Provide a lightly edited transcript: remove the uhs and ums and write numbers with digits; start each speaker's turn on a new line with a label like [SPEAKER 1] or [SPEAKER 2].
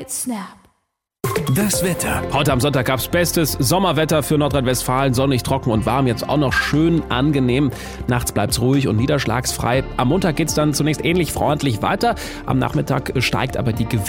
[SPEAKER 1] right, snap.
[SPEAKER 2] Das Wetter.
[SPEAKER 3] Heute am Sonntag gab es bestes Sommerwetter für Nordrhein-Westfalen. Sonnig, trocken und warm. Jetzt auch noch schön angenehm. Nachts bleibt's ruhig und niederschlagsfrei. Am Montag geht's dann zunächst ähnlich freundlich weiter. Am Nachmittag steigt aber die